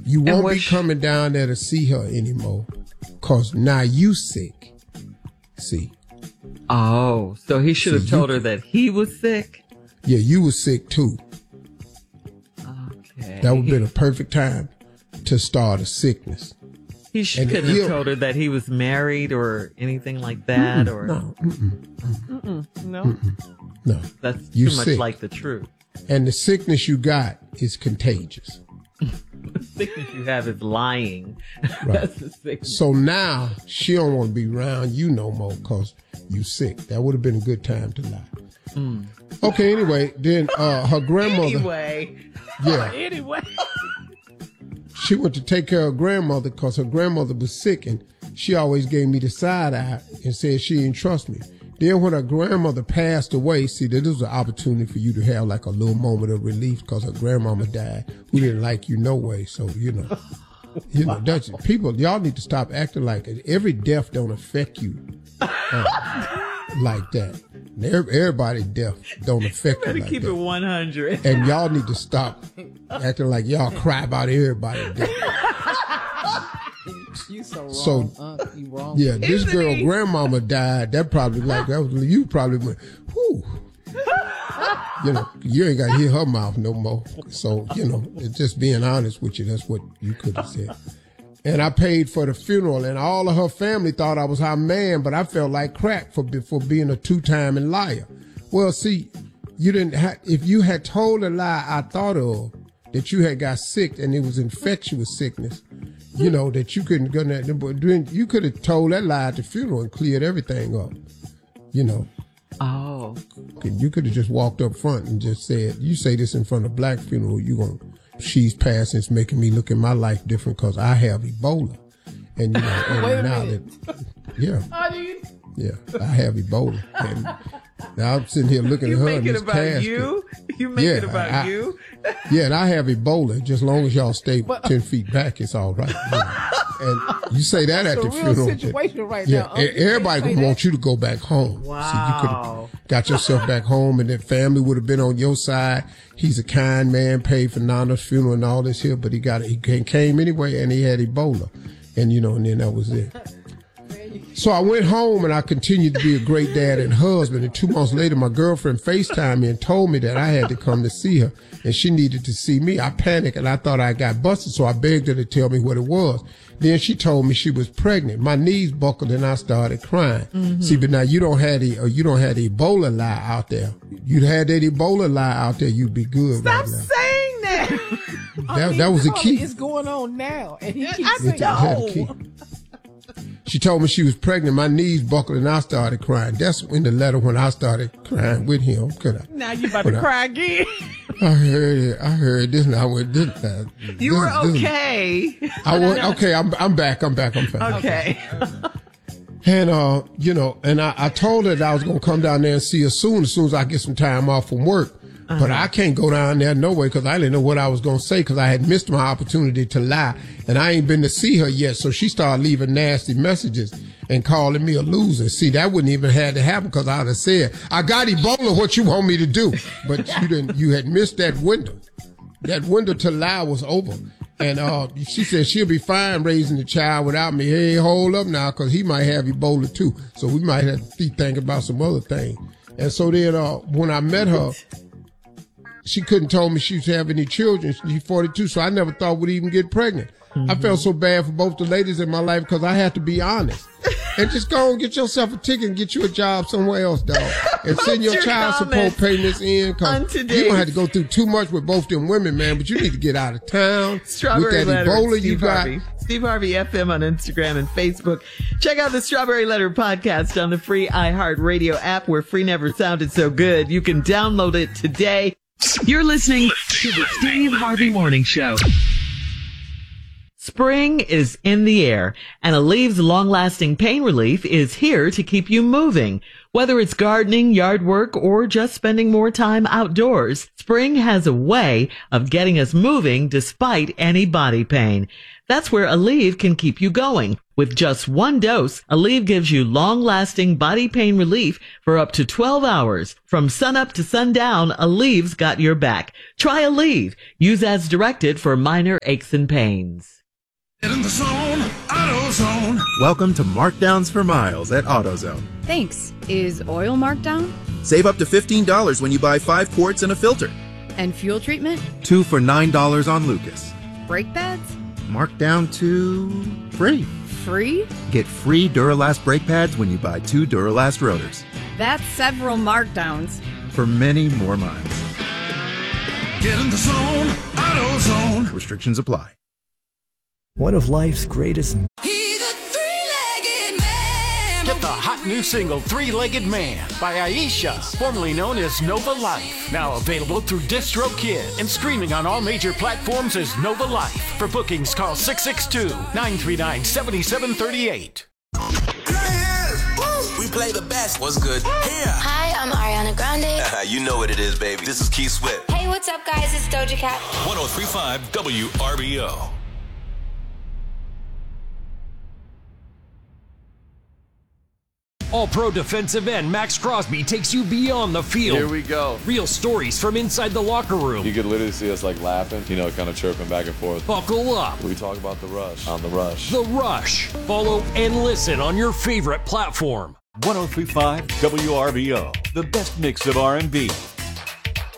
You won't be coming down there to see her anymore, cause now you sick. See. Oh, so he should have told her that he was sick? Yeah, you was sick too. Okay. That would have been a perfect time to start a sickness. He couldn't have told her that he was married or anything like that, or no. No. That's you too much sick. like the truth. And the sickness you got is contagious. The sickness you have is lying. Right. That's the sickness. So now she don't want to be around you no more because you sick. That would have been a good time to lie. Okay, anyway, then her grandmother. Anyway. She went to take care of her grandmother because her grandmother was sick, and she always gave me the side eye and said she didn't trust me. Then when her grandmother passed away, see, this was an opportunity for you to have like a little moment of relief because her grandmama died, who didn't like you no way. So, that's people, y'all need to stop acting like it. Every death don't affect you like that. Everybody death don't affect you like keep that. it 100. And y'all need to stop acting like y'all cry about everybody death. You so wrong. You wrong. Yeah, this girl grandmama died. That probably you probably went, whew. You ain't got to hear her mouth no more. So, just being honest with you, that's what you could have said. And I paid for the funeral, and all of her family thought I was her man, but I felt like crap for being a two-time liar. Well, see, you didn't if you had told a lie I thought of, that you had got sick and it was infectious sickness, that you couldn't go there, but you could have told that lie at the funeral and cleared everything up, Oh. You could have just walked up front and just said, you say this in front of black funeral, she's passing, it's making me look at my life different because I have Ebola. And, and now that, yeah. Yeah, I have Ebola. And now I'm sitting here looking at her in this casket. You make it about you? Yeah, and I have Ebola. Just as long as y'all stay 10 feet back, it's all right. And you say that at the funeral. Situation right now. Everybody gonna want you to go back home. Wow. See, you could have got yourself back home, and that family would have been on your side. He's a kind man, paid for Nana's funeral and all this here, but he came anyway, and he had Ebola, and and then that was it. So I went home and I continued to be a great dad and husband. And 2 months later, my girlfriend FaceTimed me and told me that I had to come to see her and she needed to see me. I panicked and I thought I got busted. So I begged her to tell me what it was. Then she told me she was pregnant. My knees buckled and I started crying. Mm-hmm. See, but now you don't have the Ebola lie out there. You'd had that Ebola lie out there, you'd be good. Stop right now. Saying that. That was the key. It's going on now. And he keeps I saying, know. She told me she was pregnant. My knees buckled and I started crying. That's in the letter when I started crying with him. Now you about to cry again. I heard it. I heard this. And I went, You were okay. Okay. I'm back. I'm fine. Okay. And, and I told her that I was going to come down there and see her as soon as I get some time off from work. But I can't go down there no way because I didn't know what I was going to say because I had missed my opportunity to lie. And I ain't been to see her yet. So she started leaving nasty messages and calling me a loser. See, that wouldn't even have to happen because I'd have said, I got Ebola, what you want me to do? But you had missed that window. That window to lie was over. And she said she'll be fine raising the child without me. Hey, hold up now because he might have Ebola too. So we might have to be thinking about some other thing. And so then when I met her, she couldn't tell me she was having any children. She's 42, so I never thought would even get pregnant. Mm-hmm. I felt so bad for both the ladies in my life because I had to be honest. And just go and get yourself a ticket and get you a job somewhere else, dog. And send your child support payments in because you don't have to go through too much with both them women, man, but you need to get out of town. Strawberry with that Letter, Ebola Steve you got. Harvey. Steve Harvey FM on Instagram and Facebook. Check out the Strawberry Letter podcast on the free iHeartRadio app where free never sounded so good. You can download it today. You're listening to the Steve Harvey Morning Show. Spring is in the air, and Aleve's long-lasting pain relief is here to keep you moving. Whether it's gardening, yard work, or just spending more time outdoors, spring has a way of getting us moving despite any body pain. That's where Aleve can keep you going. With just one dose, Aleve gives you long-lasting body pain relief for up to 12 hours. From sunup to sundown, Aleve's got your back. Try Aleve. Use as directed for minor aches and pains. Get in the zone, AutoZone. Welcome to Markdowns for Miles at AutoZone. Thanks. Is oil marked down? Save up to $15 when you buy 5 quarts and a filter. And fuel treatment? 2 for $9 on Lucas. Brake pads? Marked down to free. Free? Get free Duralast brake pads when you buy 2 Duralast rotors. That's several markdowns. For many more miles. Get in the zone, AutoZone. Restrictions apply. One of life's greatest. He's a three-legged man. Get the hot new single, Three-Legged Man, by Aisha, formerly known as Nova Life. Now available through DistroKid and streaming on all major platforms as Nova Life. For bookings, call 662-939-7738. We play the best. What's good? Here. Hi, I'm Ariana Grande. You know what it is, baby. This is Keith Sweat. Hey, what's up, guys? It's Doja Cat. 103.5 WRBO. All-Pro defensive end Max Crosby takes you beyond the field. Here we go. Real stories from inside the locker room. You could literally see us like laughing, kind of chirping back and forth. Buckle up. We talk about The Rush on The Rush. The Rush. Follow and listen on your favorite platform. 103.5 WRBO, the best mix of R&B,